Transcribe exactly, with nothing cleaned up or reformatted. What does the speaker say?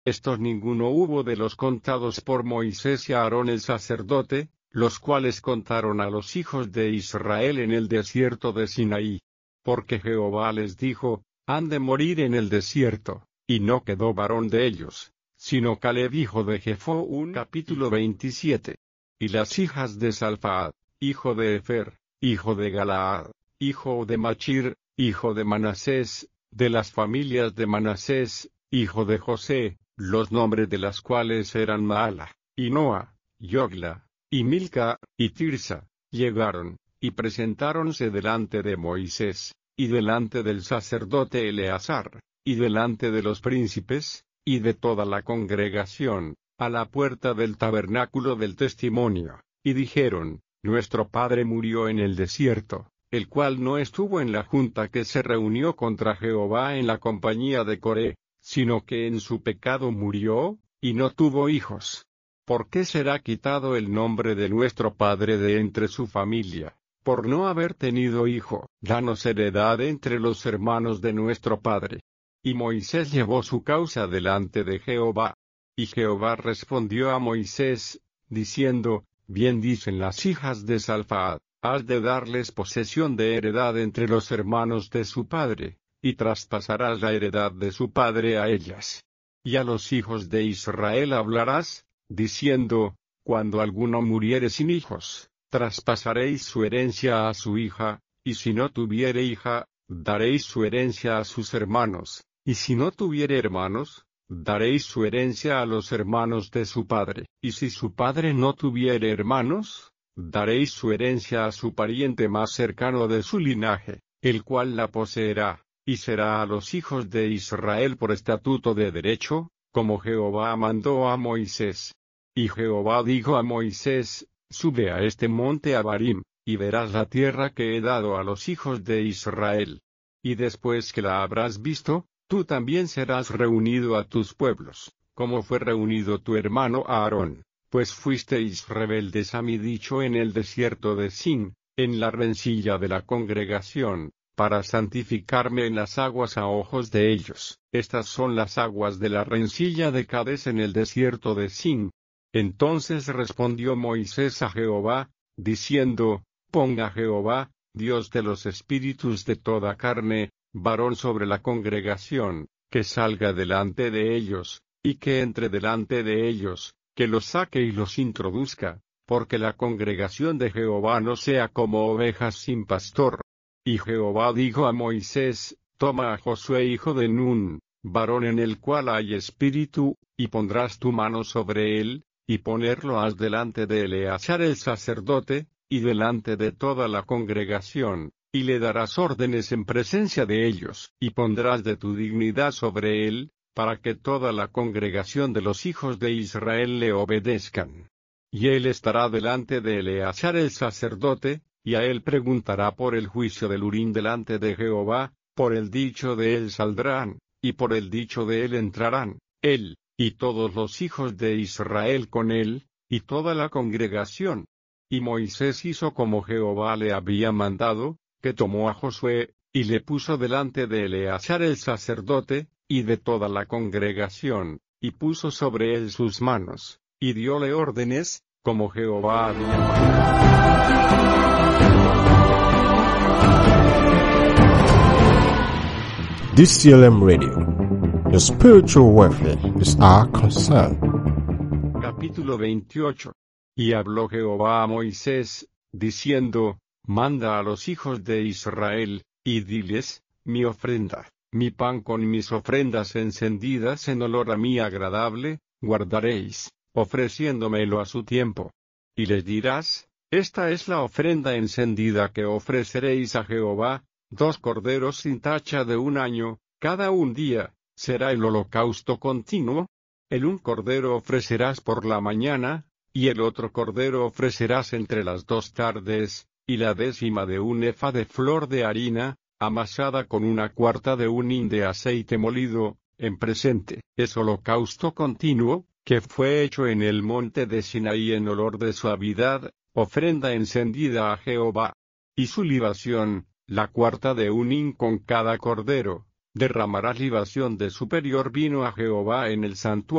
Estos ninguno hubo de los contados por Moisés y Aarón el sacerdote, los cuales contaron a los hijos de Israel en el desierto de Sinaí. Porque Jehová les dijo, han de morir en el desierto, y no quedó varón de ellos, sino Caleb hijo de Jefón. Capítulo veintisiete. Y las hijas de Salfaad, hijo de Efer, hijo de Galaad, hijo de Machir, hijo de Manasés, de las familias de Manasés, hijo de José, los nombres de las cuales eran Maala, y Noa, Yogla, y Milca, y Tirsa, llegaron, y presentáronse delante de Moisés, y delante del sacerdote Eleazar, y delante de los príncipes, y de toda la congregación, a la puerta del tabernáculo del testimonio, y dijeron, nuestro padre murió en el desierto, el cual no estuvo en la junta que se reunió contra Jehová en la compañía de Coré, sino que en su pecado murió, y no tuvo hijos. ¿Por qué será quitado el nombre de nuestro padre de entre su familia? Por no haber tenido hijo, danos heredad entre los hermanos de nuestro padre. Y Moisés llevó su causa delante de Jehová. Y Jehová respondió a Moisés, diciendo, bien dicen las hijas de Salfaad, has de darles posesión de heredad entre los hermanos de su padre, y traspasarás la heredad de su padre a ellas. Y a los hijos de Israel hablarás, diciendo, cuando alguno muriere sin hijos, traspasaréis su herencia a su hija, y si no tuviere hija, daréis su herencia a sus hermanos, y si no tuviere hermanos, daréis su herencia a los hermanos de su padre, y si su padre no tuviere hermanos, daréis su herencia a su pariente más cercano de su linaje, el cual la poseerá, y será a los hijos de Israel por estatuto de derecho, como Jehová mandó a Moisés. Y Jehová dijo a Moisés, sube a este monte Abarim, y verás la tierra que he dado a los hijos de Israel. Y después que la habrás visto, tú también serás reunido a tus pueblos, como fue reunido tu hermano Aarón, pues fuisteis rebeldes a mi dicho en el desierto de Sin, en la rencilla de la congregación, para santificarme en las aguas a ojos de ellos. Estas son las aguas de la rencilla de Cades en el desierto de Sin. Entonces respondió Moisés a Jehová, diciendo, ponga Jehová, Dios de los espíritus de toda carne, varón sobre la congregación, que salga delante de ellos, y que entre delante de ellos, que los saque y los introduzca, porque la congregación de Jehová no sea como ovejas sin pastor. Y Jehová dijo a Moisés, toma a Josué hijo de Nun, varón en el cual hay espíritu, y pondrás tu mano sobre él, y ponerlo has delante de Eleazar el sacerdote, y delante de toda la congregación, y le darás órdenes en presencia de ellos, y pondrás de tu dignidad sobre él, para que toda la congregación de los hijos de Israel le obedezcan. Y él estará delante de Eleazar el sacerdote, y a él preguntará por el juicio del Urim delante de Jehová, por el dicho de él saldrán, y por el dicho de él entrarán, él, y todos los hijos de Israel con él, y toda la congregación. Y Moisés hizo como Jehová le había mandado, que tomó a Josué, y le puso delante de Eleazar el sacerdote, y de toda la congregación, y puso sobre él sus manos, y dióle órdenes, como Jehová había mandado. D C L M Radio. Your spiritual welfare is our concern. Capítulo veintiocho. Y habló Jehová a Moisés, diciendo, manda a los hijos de Israel, y diles, mi ofrenda, mi pan con mis ofrendas encendidas en olor a mí agradable, guardaréis, ofreciéndomelo a su tiempo. Y les dirás, esta es la ofrenda encendida que ofreceréis a Jehová, dos corderos sin tacha de un año, cada un día, será el holocausto continuo. El un cordero ofrecerás por la mañana, y el otro cordero ofrecerás entre las dos tardes, y la décima de un efa de flor de harina, amasada con una cuarta de un hin de aceite molido, en presente. Es holocausto continuo, que fue hecho en el monte de Sinaí en olor de suavidad, ofrenda encendida a Jehová. Y su libación, la cuarta de un hin con cada cordero, derramarás libación de superior vino a Jehová en el santuario.